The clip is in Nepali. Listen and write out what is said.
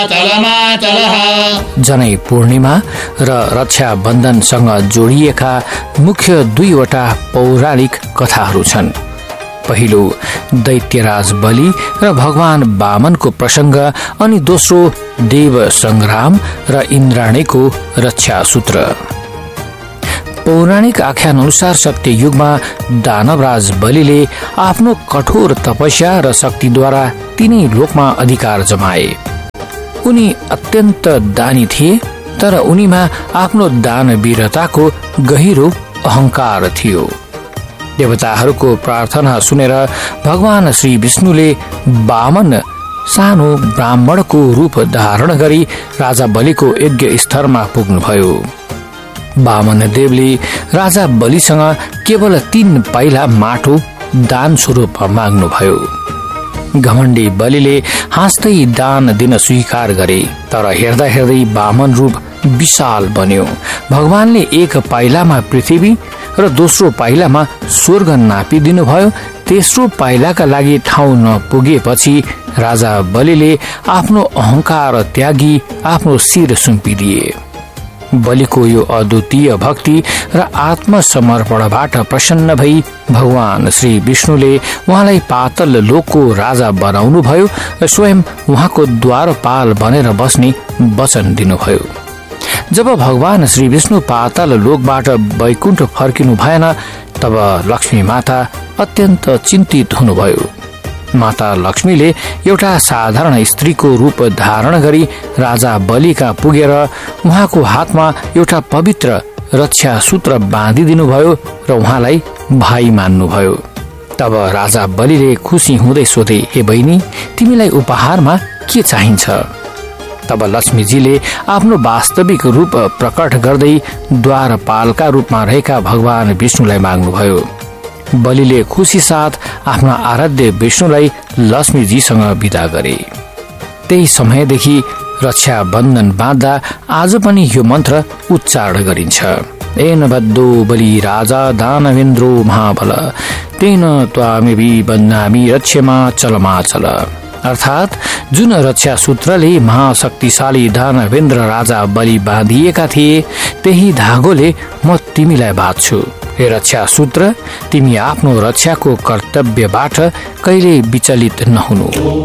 जनै पूर्णिमा र रक्षाबन्धनसँग जोडिएका मुख्य दुईवटा पौराणिक कथाहरू छन्। पहिलो दैत्यराज बलि र भगवान वामनको प्रसङ्ग अनि दोस्रो देव संग्राम र इन्द्राणीको रक्षा सूत्र। पौराणिक आख्यान अनुसार सत्ययुगमा दानवराज बलिले आफ्नो कठोर तपस्या र शक्तिद्वारा तीनै लोकमा अधिकार जमाए। उनी अत्यन्त दानी थिए, तर उनीमा आफ्नो दानवीरताको गहिरो अहंकार थियो। देवताहरूको प्रार्थना सुनेर भगवान श्री विष्णुले वामन सानो ब्राह्मणको रूप धारण गरी राजा बलिको यज्ञ स्तरमा पुग्नुभयो। वामन देवले राजा बलिसँग केवल 3 पाइला माटो दान स्वरूप माग्नुभयो। घमण्डी बलिले हाँस्दै दान दिन स्वीकार गरे, तर हेर्दा हेर्दै वामन रूप विशाल बन्यो। भगवानले 1 पाइलामा पृथ्वी र दोस्रो पाइलामा स्वर्ग नापिदिनु भयो। तेस्रो पाइलाका लागि ठाउँ नपुगेपछि राजा बलिले आफ्नो अहंकार त्यागी आफ्नो शिर सुम्पिदिए। बलिको यो अद्वितीय भक्ति र आत्मसमर्पणबाट प्रसन्न भई भगवान श्री विष्णुले उहाँलाई पातल लोकको राजा बनाउनु भयो र स्वयं उहाँको द्वारपाल बनेर बस्ने वचन दिनुभयो। जब भगवान श्री विष्णु पातल लोकबाट वैकुण्ठ फर्किनु भएन, तब लक्ष्मी माता अत्यन्त चिन्तित हुनुभयो। माता लक्ष्मीले एउटा साधारण स्त्रीको रूप धारण गरी राजा बलिका पुगेर उहाँको हातमा एउटा पवित्र रक्षा सूत्र बाँधिदिनु भयो र उहाँलाई भाइ मान्नुभयो। तब राजा बलिले खुसी हुँदै सोधे, हे बहिनी, तिमीलाई उपहारमा के चाहिन्छ? तब लक्ष्मीजीले आफ्नो वास्तविक रूप प्रकट गर्दै द्वारपालका रूपमा रहेका भगवान विष्णुलाई माग्नुभयो। बलिले खुसी साथ आफ्ना आराध्य विष्णुलाई लक्ष्मीजीसँग विदा गरे। त्यही समयदेखि रक्षाबन्धन बाँध्दा आज पनि यो मन्त्र उच्चारण गरिन्छ। एन बद्धो बलि राजा दानवेन्द्रो महाबल तेन त्वामेवि बन्नामि रक्षमा चलमाचल। अर्थात जुन रक्षा सूत्रले महाशक्तिशाली दानवेन्द्र राजा बलि बाँधिएका थिए, त्यही धागोले म तिमीलाई बाँध्छु। हे रक्षा सूत्र, तिमी आफ्नो रक्षाको कर्तव्यबाट कहिल्यै विचलित नहुनु।